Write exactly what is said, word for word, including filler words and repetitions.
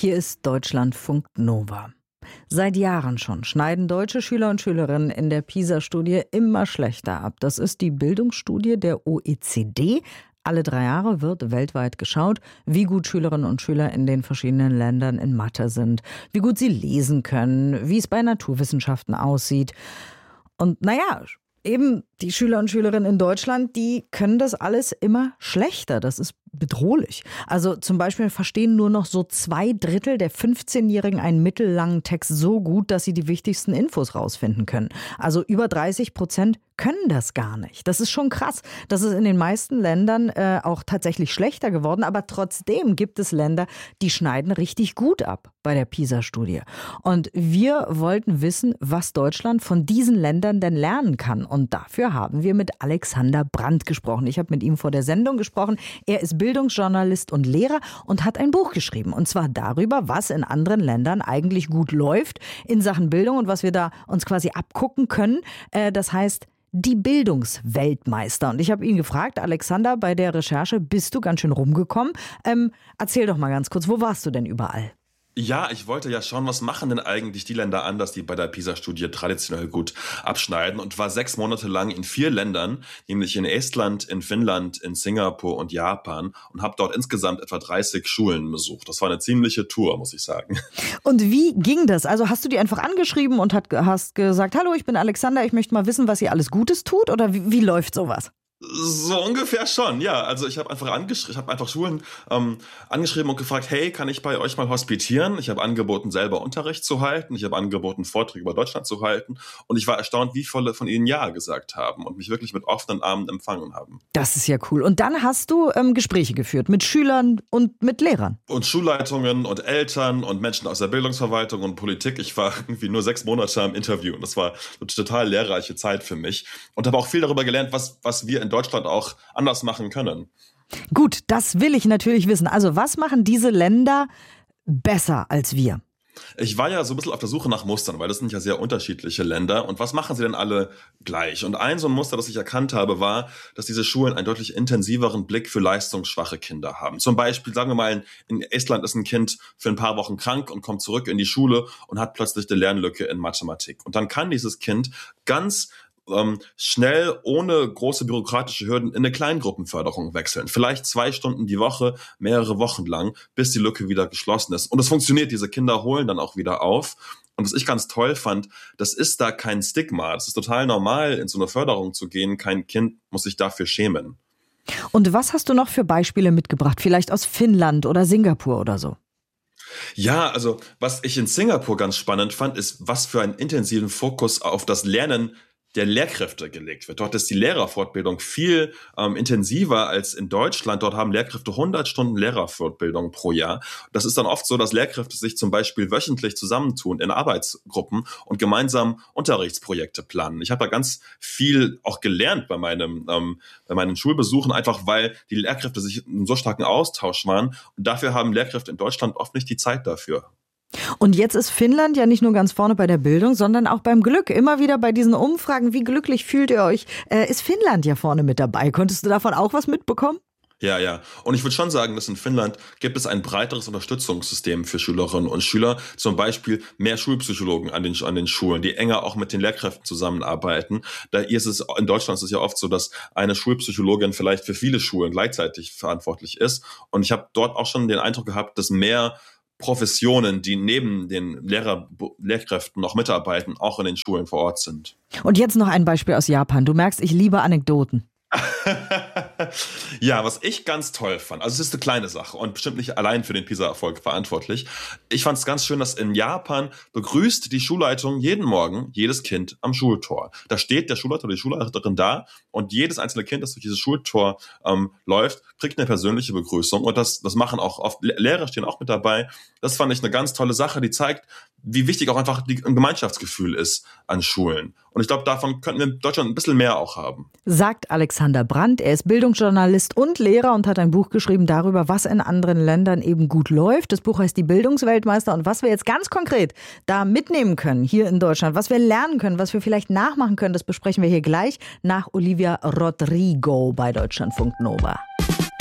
Hier ist Deutschlandfunk Nova. Seit Jahren schon schneiden deutsche Schüler und Schülerinnen in der PISA-Studie immer schlechter ab. Das ist die Bildungsstudie der O E C D. Alle drei Jahre wird weltweit geschaut, wie gut Schülerinnen und Schüler in den verschiedenen Ländern in Mathe sind, wie gut sie lesen können, wie es bei Naturwissenschaften aussieht. Und naja, eben die Schüler und Schülerinnen in Deutschland, die können das alles immer schlechter. Das ist bedrohlich. Also zum Beispiel verstehen nur noch so zwei Drittel der fünfzehnjährigen einen mittellangen Text so gut, dass sie die wichtigsten Infos rausfinden können. Also über dreißig Prozent können das gar nicht. Das ist schon krass. Das ist in den meisten Ländern äh, auch tatsächlich schlechter geworden. Aber trotzdem gibt es Länder, die schneiden richtig gut ab bei der PISA-Studie. Und wir wollten wissen, was Deutschland von diesen Ländern denn lernen kann. Und dafür haben wir mit Alexander Brandt gesprochen. Ich habe mit ihm vor der Sendung gesprochen. Er ist Bildungsjournalist und Lehrer und hat ein Buch geschrieben. Und zwar darüber, was in anderen Ländern eigentlich gut läuft in Sachen Bildung und was wir da uns quasi abgucken können. Äh, das heißt, die Bildungsweltmeister. Und ich habe ihn gefragt, Alexander, bei der Recherche bist du ganz schön rumgekommen. Ähm, erzähl doch mal ganz kurz, wo warst du denn überall? Ja, ich wollte ja schauen, was machen denn eigentlich die Länder anders, die bei der PISA-Studie traditionell gut abschneiden, und war sechs Monate lang in vier Ländern, nämlich in Estland, in Finnland, in Singapur und Japan, und habe dort insgesamt etwa dreißig Schulen besucht. Das war eine ziemliche Tour, muss ich sagen. Und wie ging das? Also hast du die einfach angeschrieben und hat, hast gesagt, hallo, ich bin Alexander, ich möchte mal wissen, was ihr alles Gutes tut, oder wie, wie läuft sowas? So ungefähr schon, ja. Also ich habe einfach angeschrieben, ich habe einfach Schulen ähm, angeschrieben und gefragt, hey, kann ich bei euch mal hospitieren? Ich habe angeboten, selber Unterricht zu halten. Ich habe angeboten, Vorträge über Deutschland zu halten. Und ich war erstaunt, wie viele von ihnen Ja gesagt haben und mich wirklich mit offenen Armen empfangen haben. Das ist ja cool. Und dann hast du ähm, Gespräche geführt mit Schülern und mit Lehrern. Und Schulleitungen und Eltern und Menschen aus der Bildungsverwaltung und Politik. Ich war irgendwie nur sechs Monate am Interview und das war eine total lehrreiche Zeit für mich. Und habe auch viel darüber gelernt, was, was wir in Deutschland auch anders machen können. Gut, das will ich natürlich wissen. Also was machen diese Länder besser als wir? Ich war ja so ein bisschen auf der Suche nach Mustern, weil das sind ja sehr unterschiedliche Länder. Und was machen sie denn alle gleich? Und ein so ein Muster, das ich erkannt habe, war, dass diese Schulen einen deutlich intensiveren Blick für leistungsschwache Kinder haben. Zum Beispiel, sagen wir mal, in Estland ist ein Kind für ein paar Wochen krank und kommt zurück in die Schule und hat plötzlich eine Lernlücke in Mathematik. Und dann kann dieses Kind ganz Ähm, schnell, ohne große bürokratische Hürden, in eine Kleingruppenförderung wechseln. Vielleicht zwei Stunden die Woche, mehrere Wochen lang, bis die Lücke wieder geschlossen ist. Und es funktioniert, diese Kinder holen dann auch wieder auf. Und was ich ganz toll fand, das ist da kein Stigma. Das ist total normal, in so eine Förderung zu gehen. Kein Kind muss sich dafür schämen. Und was hast du noch für Beispiele mitgebracht? Vielleicht aus Finnland oder Singapur oder so? Ja, also was ich in Singapur ganz spannend fand, ist, was für einen intensiven Fokus auf das Lernen der Lehrkräfte gelegt wird. Dort ist die Lehrerfortbildung viel ähm, intensiver als in Deutschland. Dort haben Lehrkräfte hundert Stunden Lehrerfortbildung pro Jahr. Das ist dann oft so, dass Lehrkräfte sich zum Beispiel wöchentlich zusammentun in Arbeitsgruppen und gemeinsam Unterrichtsprojekte planen. Ich habe da ganz viel auch gelernt bei meinem ähm, bei meinen Schulbesuchen, einfach weil die Lehrkräfte sich in so starken Austausch waren. Und dafür haben Lehrkräfte in Deutschland oft nicht die Zeit dafür. Und jetzt ist Finnland ja nicht nur ganz vorne bei der Bildung, sondern auch beim Glück. Immer wieder bei diesen Umfragen, wie glücklich fühlt ihr euch, äh, ist Finnland ja vorne mit dabei. Konntest du davon auch was mitbekommen? Ja, ja. Und ich würde schon sagen, dass in Finnland gibt es ein breiteres Unterstützungssystem für Schülerinnen und Schüler. Zum Beispiel mehr Schulpsychologen an den, an den Schulen, die enger auch mit den Lehrkräften zusammenarbeiten. Da ist es, in Deutschland ist es ja oft so, dass eine Schulpsychologin vielleicht für viele Schulen gleichzeitig verantwortlich ist. Und ich habe dort auch schon den Eindruck gehabt, dass mehr Professionen, die neben den Lehrer, Lehrkräften noch mitarbeiten, auch in den Schulen vor Ort sind. Und jetzt noch ein Beispiel aus Japan. Du merkst, ich liebe Anekdoten. Ja, was ich ganz toll fand, also es ist eine kleine Sache und bestimmt nicht allein für den PISA-Erfolg verantwortlich. Ich fand es ganz schön, dass in Japan begrüßt die Schulleitung jeden Morgen jedes Kind am Schultor. Da steht der Schulleiter oder die Schulleiterin da und jedes einzelne Kind, das durch dieses Schultor ähm, läuft, kriegt eine persönliche Begrüßung. Und das, das machen auch oft, Lehrer stehen auch mit dabei. Das fand ich eine ganz tolle Sache, die zeigt, wie wichtig auch einfach die, ein Gemeinschaftsgefühl ist an Schulen. Und ich glaube, davon könnten wir in Deutschland ein bisschen mehr auch haben. Sagt Alexander Brandt. Er ist Bildungsjournalist und Lehrer und hat ein Buch geschrieben darüber, was in anderen Ländern eben gut läuft. Das Buch heißt Die Bildungsweltmeister. Und was wir jetzt ganz konkret da mitnehmen können hier in Deutschland, was wir lernen können, was wir vielleicht nachmachen können, das besprechen wir hier gleich nach Olivia Rodrigo bei Deutschlandfunk Nova.